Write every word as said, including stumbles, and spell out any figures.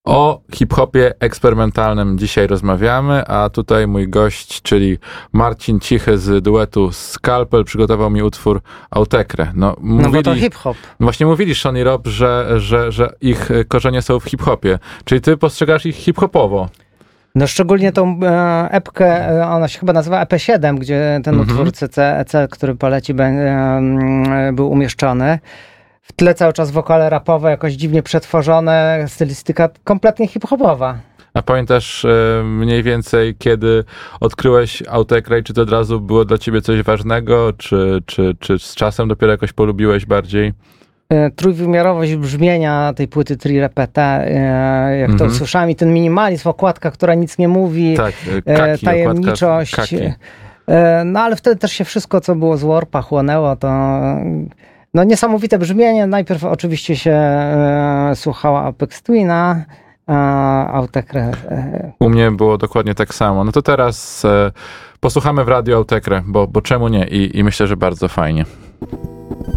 O hip-hopie eksperymentalnym dzisiaj rozmawiamy, a tutaj mój gość, czyli Marcin Cichy z duetu Scalpel, przygotował mi utwór Autechre. No, mówili, no bo to hip-hop. Właśnie mówili Sean i Rob, że, że, że ich korzenie są w hip-hopie. Czyli ty postrzegasz ich hip-hopowo. No szczególnie tą e, epkę, ona się chyba nazywa E P siedem, gdzie ten mm-hmm. utwór C C E C, który poleci, e, był umieszczony. W tle cały czas wokale rapowe, jakoś dziwnie przetworzone, stylistyka kompletnie hip-hopowa. A pamiętasz e, mniej więcej, kiedy odkryłeś Autechre, czy to od razu było dla ciebie coś ważnego, czy, czy, czy z czasem dopiero jakoś polubiłeś bardziej? E, trójwymiarowość brzmienia tej płyty Tri Repete, e, jak mm-hmm. to usłyszałem, i ten minimalizm, okładka, która nic nie mówi, tak, kaki, tajemniczość. E, no ale wtedy też się wszystko, co było z Warpa, chłonęło, to... No niesamowite brzmienie. Najpierw oczywiście się e, słuchała Apex Twina, a Autechre. E. U mnie było dokładnie tak samo. No to teraz e, posłuchamy w radiu Autechre, bo, bo czemu nie? I, i myślę, że bardzo fajnie.